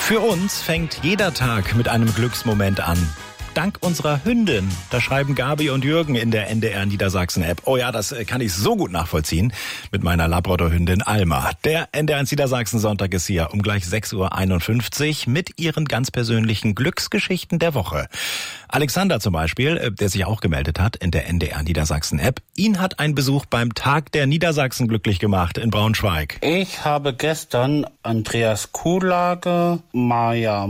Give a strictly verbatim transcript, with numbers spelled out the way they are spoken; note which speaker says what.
Speaker 1: Für uns fängt jeder Tag mit einem Glücksmoment an. Dank unserer Hündin. Da schreiben Gabi und Jürgen in der N D R Niedersachsen-App. Oh ja, das kann ich so gut nachvollziehen mit meiner Labrador-Hündin Alma. Der N D R Niedersachsen-Sonntag ist hier um gleich sechs Uhr einundfünfzig mit ihren ganz persönlichen Glücksgeschichten der Woche. Alexander zum Beispiel, der sich auch gemeldet hat in der N D R Niedersachsen-App. Ihn hat ein Besuch beim Tag der Niedersachsen glücklich gemacht in Braunschweig.
Speaker 2: Ich habe gestern Andreas Kuhlage, Maja